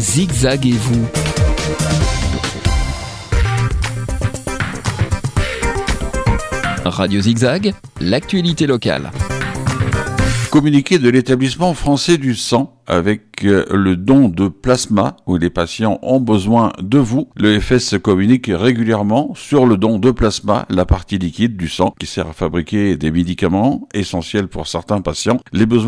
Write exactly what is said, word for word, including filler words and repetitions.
Zigzaguez-vous. Radio Zigzag, l'actualité locale. Communiqué de l'établissement français du sang avec le don de plasma où les patients ont besoin de vous. Le F S communique régulièrement sur le don de plasma, la partie liquide du sang qui sert à fabriquer des médicaments essentiels pour certains patients. Les besoins